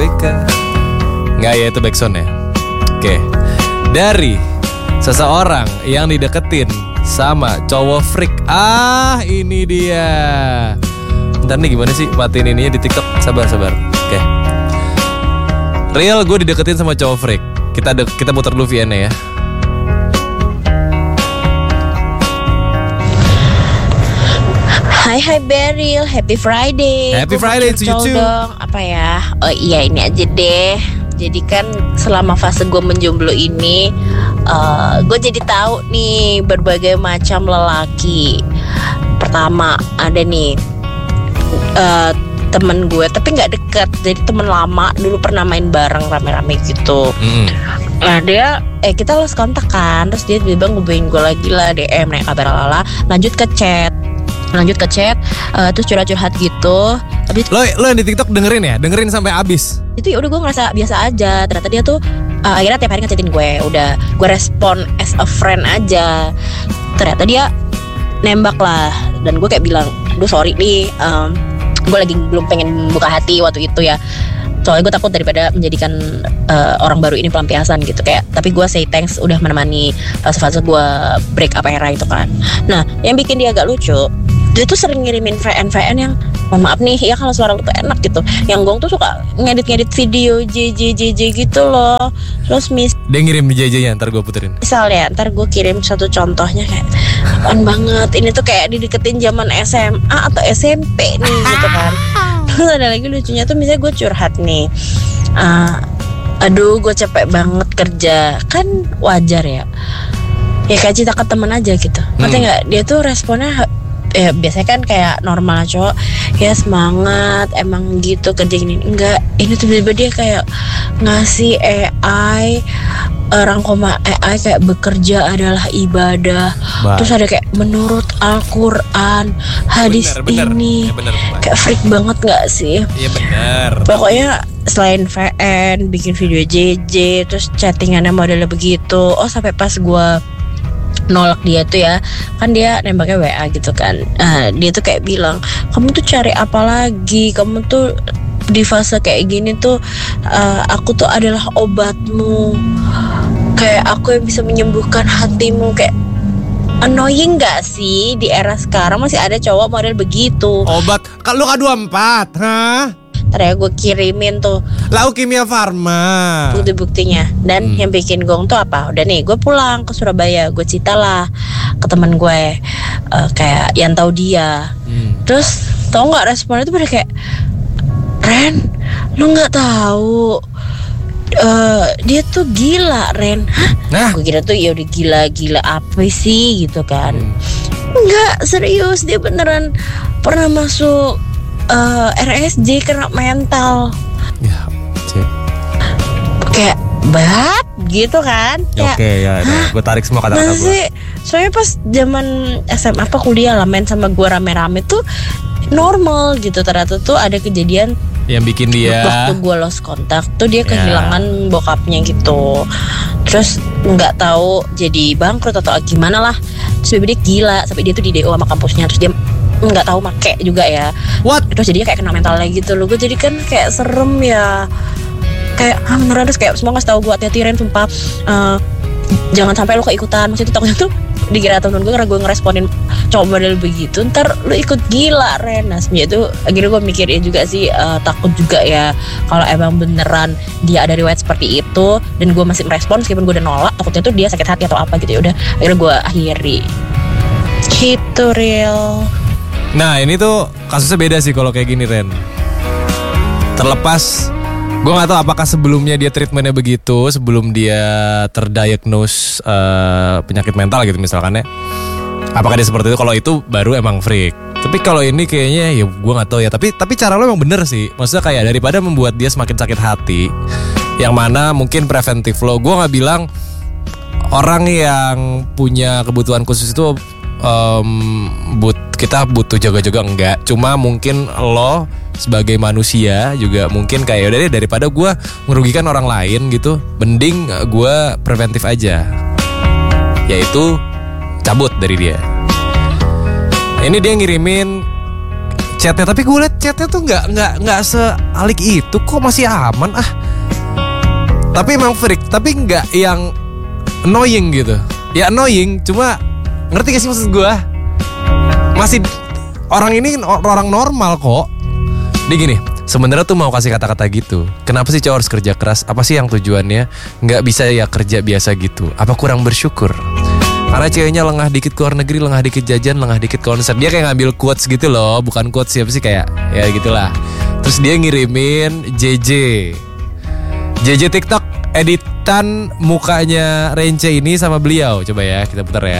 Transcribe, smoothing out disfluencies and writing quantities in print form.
ABK. Nggak ya, itu backsound ya. Oke. Dari seseorang yang dideketin sama cowok freak. Ini dia. Bentar nih, gimana sih matiin ininya di TikTok? Sabar. Oke. Real, gue dideketin sama cowok freak. Kita putar dulu VN-nya ya. Hai Beryl, Happy Friday. Happy Friday to you too. Dong, apa ya? Oh iya, ini aja deh. Jadi kan selama fase gue menjomblo ini, gue jadi tahu nih berbagai macam lelaki. Pertama ada nih temen gue, tapi nggak deket, jadi temen lama, dulu pernah main bareng rame-rame gitu. Nah dia, kita lost kontak kan, terus dia tiba-tiba ngubungin gue lagi lah, DM, naik kabar lala, lanjut ke chat, terus curhat-curhat gitu. Habis Lo yang di TikTok dengerin sampai habis. itu ya udah gue ngerasa biasa aja. Ternyata dia tuh akhirnya tiap hari ngechatin gue. Udah gue respon as a friend aja. Ternyata dia nembak lah. Dan gue kayak bilang, duh sorry nih, gue lagi belum pengen buka hati waktu itu ya. Soalnya gue takut daripada menjadikan orang baru ini pelampiasan gitu kayak. Tapi gue say thanks udah menemani fase-fase gue break up era itu kan. Nah yang bikin dia agak lucu, dia tuh sering ngirimin VN yang mohon maaf nih ya kalau suara lu tuh enak gitu. Yang Gong tuh suka ngedit video JJ gitu loh. Terus dia ngirim JJ-nya, ntar gue puterin. misalnya ntar gue kirim satu contohnya kayak apaan banget. Ini tuh kayak dideketin zaman SMA atau SMP nih gitu kan. Terus ada lagi lucunya tuh misalnya gue curhat nih, aduh gue capek banget kerja. Kan wajar ya kayak cerita ke temen aja gitu. Ngerti gak? Dia tuh responnya ya biasanya kan kayak normal cowok, ya semangat emang gitu kerja gini. Enggak, ini tuh tiba-tiba dia kayak ngasih AI kayak bekerja adalah ibadah. Terus ada kayak menurut Al-Quran hadis bener, ini bener, kayak freak banget gak sih? Iya benar. Pokoknya selain VN bikin video JJ, terus chattingannya modelnya begitu. Oh sampai pas gue nolak dia tuh ya, kan dia nembaknya WA gitu kan. Dia tuh kayak bilang, kamu tuh cari apa lagi, kamu tuh di fase kayak gini tuh aku tuh adalah obatmu, kayak aku yang bisa menyembuhkan hatimu. Kayak annoying gak sih di era sekarang masih ada cowok model begitu. Obat, kalau K24, hah? Ntar ya gue kirimin tuh Laukimia Pharma bukti-buktinya. Dan yang bikin gong tuh apa? Udah nih gue pulang ke Surabaya, gue cerita lah ke teman gue kayak yang tahu dia. Terus tau nggak responnya tuh pada kayak, Ren, lu nggak tahu dia tuh gila Ren. Hah? Nah. Gue kira tuh ya udah gila apa sih gitu kan. Enggak, serius dia beneran pernah masuk RSJ kena mental. Ya, cek. Kayak bat gitu kan. Oke, ya gue tarik semua kata-kata gue. Soalnya pas zaman SMA apa kuliah lah main sama gue rame-rame tuh normal gitu. Ternyata tuh ada kejadian yang bikin dia waktu gue lost kontak tuh dia kehilangan bokapnya gitu. Terus nggak tahu jadi bangkrut atau gimana lah. Terus dia gila sampai dia tuh di DO sama kampusnya. Terus dia nggak tahu make juga ya. What? Terus jadinya kayak kena mental lagi gitu loh. Gue jadi kan kayak serem ya. Kayak beneran terus kayak semua ngasih tahu gue hati-hati Ren sumpah. Jangan sampai lo keikutan. Maksudnya takutnya tuh dikira temen gue karena gue ngeresponin cowok model begitu ntar lo ikut gila Ren. Nah sebenarnya itu akhirnya gue mikirin juga sih, takut juga ya kalau emang beneran dia ada riwayat seperti itu dan gue masih merespon meskipun gue udah nolak, takutnya tuh dia sakit hati atau apa gitu. Ya udah akhirnya gue akhiri gitu real. Nah ini tuh kasusnya beda sih kalau kayak gini Ren. Terlepas gue gak tahu apakah sebelumnya dia treatmentnya begitu, sebelum dia terdiagnose penyakit mental gitu misalkan ya. Apakah dia seperti itu? Kalau itu baru emang freak. Tapi kalau ini kayaknya ya gue gak tahu ya. Tapi cara lo emang bener sih. Maksudnya kayak daripada membuat dia semakin sakit hati, yang mana mungkin preventif lo. Gue gak bilang orang yang punya kebutuhan khusus itu kita butuh jaga-jaga, enggak. Cuma mungkin lo sebagai manusia juga mungkin kayak udah deh daripada gue merugikan orang lain gitu, mending gue preventif aja, yaitu cabut dari dia. Ini dia ngirimin chatnya, tapi gue liat chatnya tuh nggak sealik itu, kok masih aman ah. Tapi emang freak, tapi nggak yang annoying gitu. Ya annoying, cuma ngerti gak sih maksud gue? Masih orang ini orang normal kok. Dia gini, sebenarnya tuh mau kasih kata-kata gitu. Kenapa sih cowok harus kerja keras? Apa sih yang tujuannya? Nggak bisa ya kerja biasa gitu? Apa kurang bersyukur? Karena ceweknya lengah dikit ke luar negeri, lengah dikit jajan, lengah dikit konser. Dia kayak ngambil quotes gitu loh. Bukan quotes siapa sih, kayak ya gitulah. Terus dia ngirimin JJ TikTok editan mukanya Rence ini sama beliau. Coba ya kita putar ya.